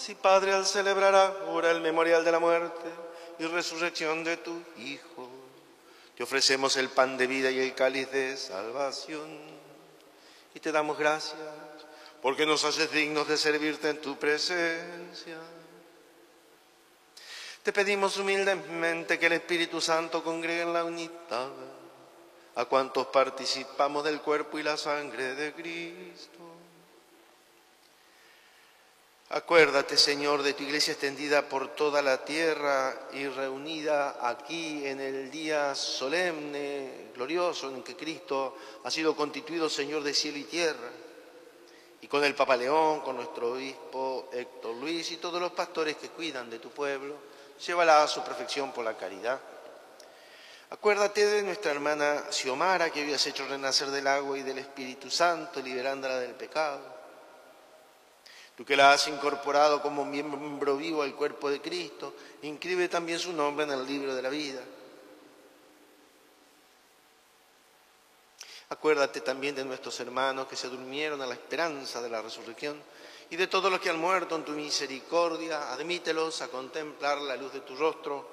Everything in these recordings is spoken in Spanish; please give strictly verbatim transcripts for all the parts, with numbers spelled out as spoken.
Así, Padre, al celebrar ahora el memorial de la muerte y resurrección de tu Hijo, te ofrecemos el pan de vida y el cáliz de salvación. Y te damos gracias porque nos haces dignos de servirte en tu presencia. Te pedimos humildemente que el Espíritu Santo congregue en la unidad a cuantos participamos del cuerpo y la sangre de Cristo. Acuérdate, Señor, de tu iglesia extendida por toda la tierra y reunida aquí en el día solemne, glorioso, en que Cristo ha sido constituido Señor de cielo y tierra. Y con el Papa León, con nuestro obispo Héctor Luis y todos los pastores que cuidan de tu pueblo, llévala a su perfección por la caridad. Acuérdate de nuestra hermana Xiomara, que hoy has hecho renacer del agua y del Espíritu Santo, liberándola del pecado. Tú que la has incorporado como miembro vivo al cuerpo de Cristo, inscribe también su nombre en el libro de la vida. Acuérdate también de nuestros hermanos que se durmieron a la esperanza de la resurrección y de todos los que han muerto en tu misericordia. Admítelos a contemplar la luz de tu rostro.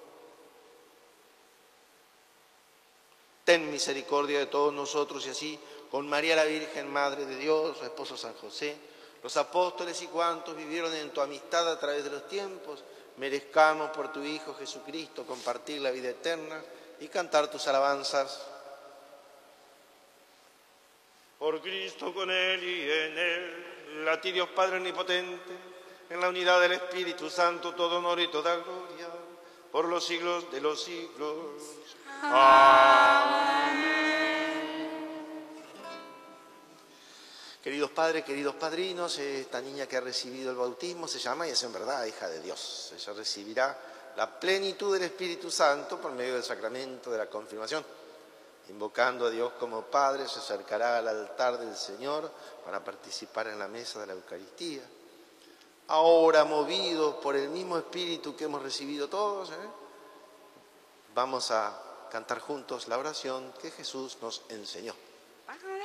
Ten misericordia de todos nosotros y así, con María la Virgen, Madre de Dios, su esposo San José, los apóstoles y cuantos vivieron en tu amistad a través de los tiempos, merezcamos por tu Hijo Jesucristo compartir la vida eterna y cantar tus alabanzas. Por Cristo, con Él y en Él, a ti Dios Padre Omnipotente, en la unidad del Espíritu Santo, todo honor y toda gloria, por los siglos de los siglos. Amén. Queridos padres, queridos padrinos, esta niña que ha recibido el bautismo se llama y es en verdad hija de Dios. Ella recibirá la plenitud del Espíritu Santo por medio del sacramento de la confirmación. Invocando a Dios como Padre, se acercará al altar del Señor para participar en la mesa de la Eucaristía. Ahora, movidos por el mismo Espíritu que hemos recibido todos, ¿eh? vamos a cantar juntos la oración que Jesús nos enseñó.